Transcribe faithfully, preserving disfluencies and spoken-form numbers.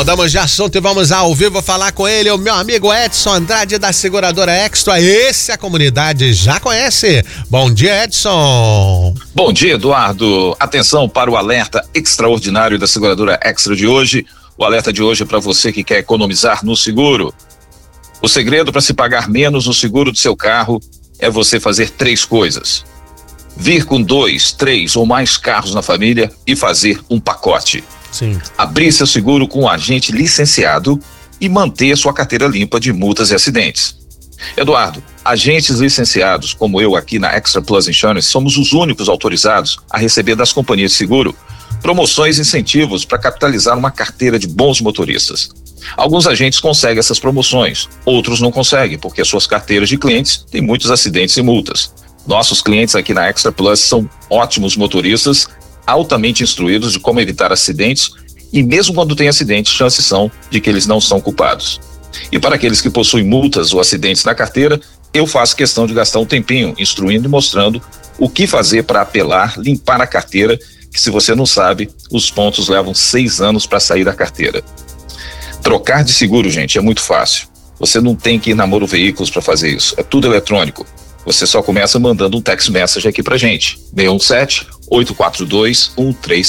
Mudamos de assunto e vamos ao vivo falar com ele, o meu amigo Edson Andrade da seguradora Extra. Esse a comunidade já conhece. Bom dia, Edson. Bom dia, Eduardo. Atenção para o alerta extraordinário da seguradora Extra de hoje. O alerta de hoje é para você que quer economizar no seguro. O segredo para se pagar menos no seguro do seu carro é você fazer três coisas: vir com dois, três ou mais carros na família e fazer um pacote. Sim. Abrir seu seguro com um agente licenciado e manter sua carteira limpa de multas e acidentes. Eduardo, agentes licenciados como eu aqui na Extra Plus Insurance somos os únicos autorizados a receber das companhias de seguro promoções e incentivos para capitalizar uma carteira de bons motoristas. Alguns agentes conseguem essas promoções, outros não conseguem porque as suas carteiras de clientes têm muitos acidentes e multas. Nossos clientes aqui na Extra Plus são ótimos motoristas, altamente instruídos de como evitar acidentes e mesmo quando tem acidentes, chances são de que eles não são culpados. E para aqueles que possuem multas ou acidentes na carteira, eu faço questão de gastar um tempinho instruindo e mostrando o que fazer para apelar, limpar a carteira, que se você não sabe, os pontos levam seis anos para sair da carteira. Trocar de seguro, gente, é muito fácil. Você não tem que ir na Moro Veículos para fazer isso, é tudo eletrônico. Você só começa mandando um text message aqui pra gente, seis um sete, oito quatro dois, um três